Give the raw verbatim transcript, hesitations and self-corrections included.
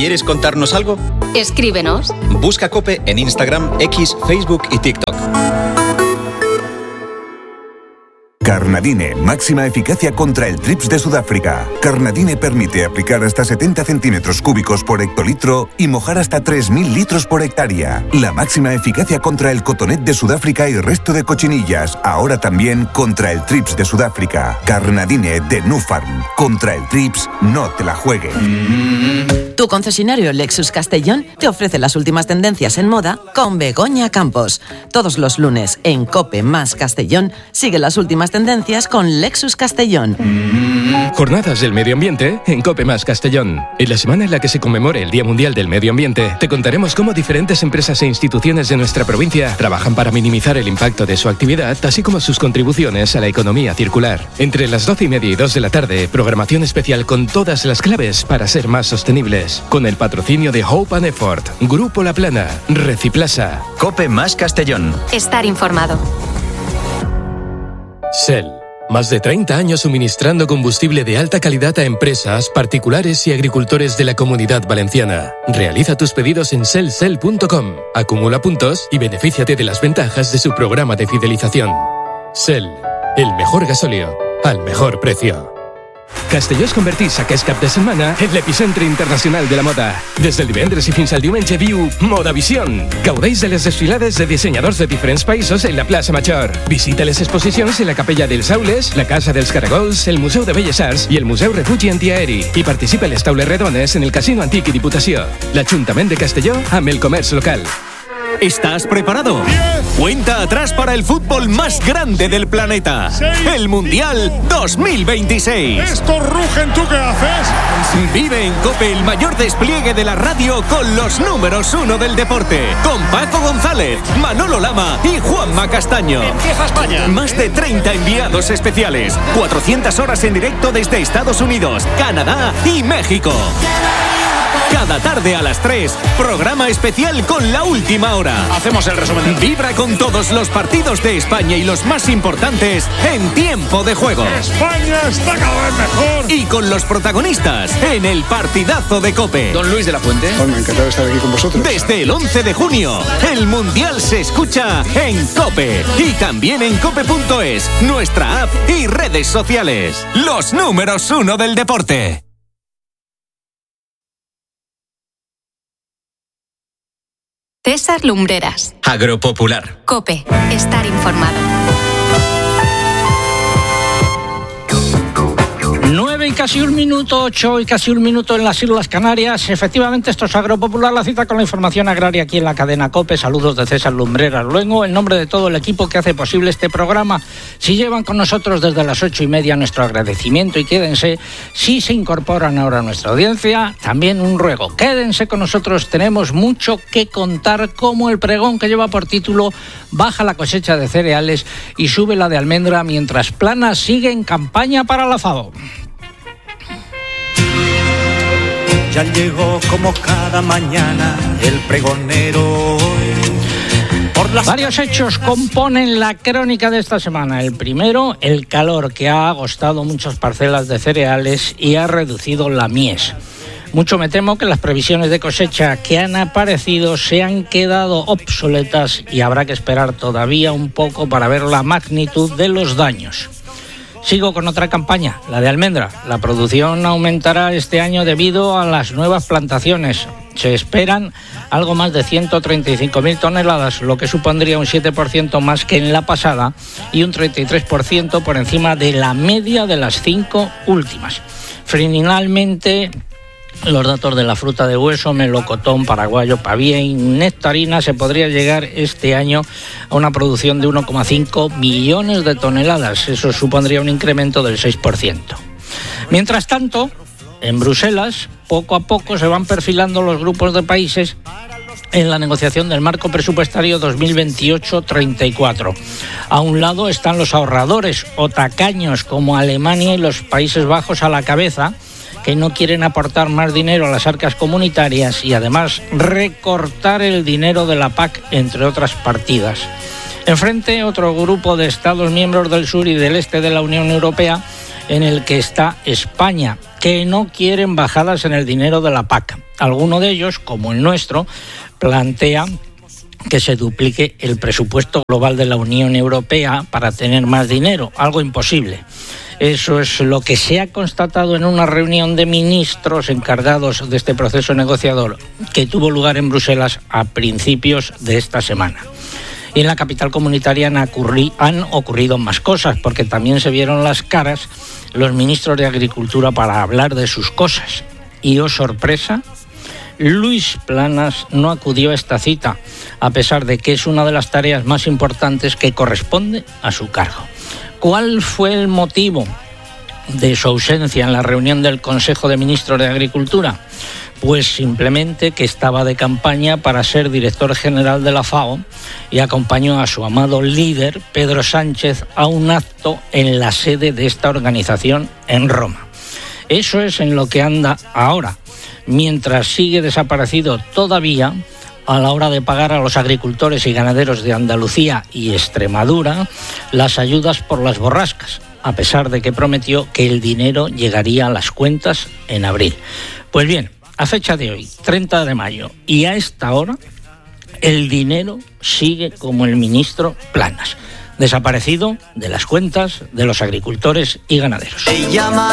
¿Quieres contarnos algo? Escríbenos. Busca COPE en Instagram, X, Facebook y TikTok. Carnadine, máxima eficacia contra el trips de Sudáfrica. Carnadine permite aplicar hasta setenta centímetros cúbicos por hectolitro y mojar hasta tres mil litros por hectárea. La máxima eficacia contra el cotonet de Sudáfrica y resto de cochinillas, ahora también contra el trips de Sudáfrica. Carnadine de Nufarm. Contra el trips, no te la juegues. Tu concesionario Lexus Castellón te ofrece las últimas tendencias en moda con Begoña Campos. Todos los lunes en COPE más Castellón sigue las últimas tendencias con Lexus Castellón. Jornadas del Medio Ambiente en COPE más Castellón. En la semana en la que se conmemore el Día Mundial del Medio Ambiente, te contaremos cómo diferentes empresas e instituciones de nuestra provincia trabajan para minimizar el impacto de su actividad, así como sus contribuciones a la economía circular. Entre las doce y media y dos de la tarde, programación especial con todas las claves para ser más sostenibles. Con el patrocinio de Hope and Effort, Grupo La Plana, Reciplasa. COPE más Castellón. Estar informado. Shell. Más de treinta años suministrando combustible de alta calidad a empresas, particulares y agricultores de la Comunidad Valenciana. Realiza tus pedidos en shell shell punto com, acumula puntos y benefíciate de las ventajas de su programa de fidelización. Shell, el mejor gasóleo al mejor precio. Castelló es convertís aquest cap de setmana en l'epicentre internacional de la moda. Des del divendres i fins al diumenge viu Modavision. Gaudeix de les desfilades de dissenyadors de diferents països en la plaça Major. Visita les exposicions en la Capella dels Aules, la Casa dels Caragols, el Museu de Belles Arts i el Museu Refugi Antiaeri. I participa a les taules redones en el Casino Antic i Diputació. L'Ajuntament de Castelló amb el comerç local. ¿Estás preparado? Cuenta atrás para el fútbol más grande del planeta. El Mundial dos mil veintiséis. ¡Estos rugen! ¿Tú qué haces? Vive en COPE el mayor despliegue de la radio con los números uno del deporte. Con Paco González, Manolo Lama y Juanma Castaño. ¡Empieza España! Más de treinta enviados especiales. cuatrocientas horas en directo desde Estados Unidos, Canadá y México. Cada tarde a las tres, programa especial con la última hora. Hacemos el resumen. Vibra con todos los partidos de España y los más importantes en tiempo de juego. España está cada vez mejor. Y con los protagonistas en el partidazo de COPE. Don Luis de la Fuente. Bueno, encantado de estar aquí con vosotros. Desde el once de junio, el Mundial se escucha en COPE. Y también en cope punto es, nuestra app y redes sociales. Los números uno del deporte. César Lumbreras. Agropopular. COPE. Estar informado. Nueve y casi un minuto, ocho y casi un minuto en las Islas Canarias. Efectivamente, esto es Agropopular, la cita con la información agraria aquí en la cadena COPE. Saludos de César Lumbreras. Luego, en nombre de todo el equipo que hace posible este programa, si llevan con nosotros desde las ocho y media, nuestro agradecimiento y quédense. Si se incorporan ahora a nuestra audiencia, también un ruego. Quédense con nosotros, tenemos mucho que contar, como el pregón que lleva por título Baja la cosecha de cereales y sube la de almendra, mientras Planas sigue en campaña para la FAO. Ya llegó como cada mañana el pregonero. Por las... Varios hechos componen la crónica de esta semana. El primero, el calor que ha agostado muchas parcelas de cereales y ha reducido la mies. Mucho me temo que las previsiones de cosecha que han aparecido se han quedado obsoletas y habrá que esperar todavía un poco para ver la magnitud de los daños. Sigo con otra campaña, la de almendra. La producción aumentará este año debido a las nuevas plantaciones. Se esperan algo más de ciento treinta y cinco mil toneladas, lo que supondría un siete por ciento más que en la pasada y un treinta y tres por ciento por encima de la media de las cinco últimas. Finalmente, los datos de la fruta de hueso, melocotón, paraguayo, pavía y nectarina, se podría llegar este año a una producción de uno coma cinco millones de toneladas. Eso supondría un incremento del seis por ciento. Mientras tanto, en Bruselas, poco a poco se van perfilando los grupos de países en la negociación del marco presupuestario dos mil veintiocho treinta y cuatro. A un lado están los ahorradores o tacaños como Alemania y los Países Bajos a la cabeza, que no quieren aportar más dinero a las arcas comunitarias y además recortar el dinero de la P A C, entre otras partidas. Enfrente, otro grupo de Estados miembros del sur y del este de la Unión Europea, en el que está España, que no quieren bajadas en el dinero de la P A C. Alguno de ellos, como el nuestro, plantea que se duplique el presupuesto global de la Unión Europea para tener más dinero, algo imposible. Eso es lo que se ha constatado en una reunión de ministros encargados de este proceso negociador que tuvo lugar en Bruselas a principios de esta semana. Y en la capital comunitaria han, ocurri- han ocurrido más cosas, porque también se vieron las caras los ministros de Agricultura para hablar de sus cosas. Y, oh sorpresa, Luis Planas no acudió a esta cita, a pesar de que es una de las tareas más importantes que corresponde a su cargo. ¿Cuál fue el motivo de su ausencia en la reunión del Consejo de Ministros de Agricultura? Pues simplemente que estaba de campaña para ser director general de la FAO y acompañó a su amado líder, Pedro Sánchez, a un acto en la sede de esta organización en Roma. Eso es en lo que anda ahora, mientras sigue desaparecido todavía a la hora de pagar a los agricultores y ganaderos de Andalucía y Extremadura las ayudas por las borrascas, a pesar de que prometió que el dinero llegaría a las cuentas en abril. Pues bien, a fecha de hoy, treinta de mayo, y a esta hora, el dinero sigue como el ministro Planas, desaparecido de las cuentas de los agricultores y ganaderos. Se llama